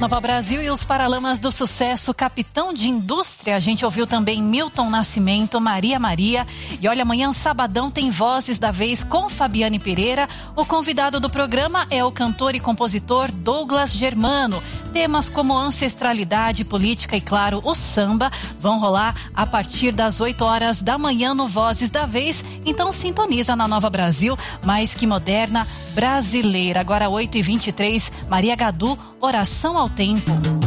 Nova Brasil e os Paralamas do Sucesso, Capitão de Indústria. A gente ouviu também Milton Nascimento, Maria Maria. E olha, amanhã, sabadão, tem Vozes da Vez com Fabiane Pereira. O convidado do programa é o cantor e compositor Douglas Germano. Temas como ancestralidade, política e, claro, o samba vão rolar a partir das 8 horas da manhã no Vozes da Vez. Então sintoniza na Nova Brasil, mais que moderna, brasileira. Agora 8h23, Maria Gadu, Oração ao Tempo.